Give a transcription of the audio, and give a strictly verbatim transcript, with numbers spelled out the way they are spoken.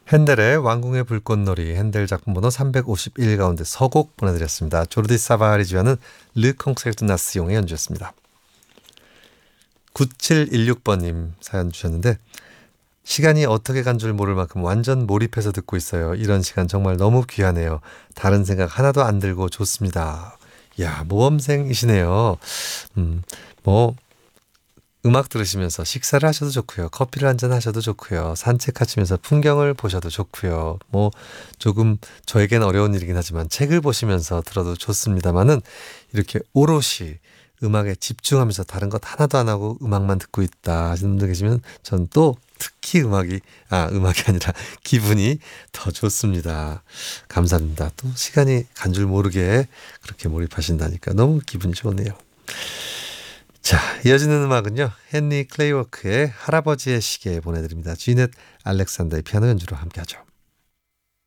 핸델의 왕궁의 불꽃놀이, 핸델 작품 번호 삼백오십일 가운데 서곡 보내드렸습니다. 조르디 사바리지와는 르 콩세르트 나스용의 연주였습니다. 구칠일육 번님 사연 주셨는데, 시간이 어떻게 간 줄 모를 만큼 완전 몰입해서 듣고 있어요. 이런 시간 정말 너무 귀하네요. 다른 생각 하나도 안 들고 좋습니다. 야, 모험생이시네요. 음, 뭐 음악 들으시면서 식사를 하셔도 좋고요. 커피를 한잔 하셔도 좋고요. 산책하시면서 풍경을 보셔도 좋고요. 뭐 조금 저에겐 어려운 일이긴 하지만 책을 보시면서 들어도 좋습니다만은, 이렇게 오롯이 음악에 집중하면서 다른 것 하나도 안 하고 음악만 듣고 있다 하시는 분들 계시면 전 또 특히 음악이 아 음악이 아니라 기분이 더 좋습니다. 감사합니다. 또 시간이 간 줄 모르게 그렇게 몰입하신다니까 너무 기분이 좋네요. 자, 이어지는 음악은요, 헨리 클레이워크의 할아버지의 시계 보내드립니다. 지넷 알렉산더의 피아노 연주로 함께하죠.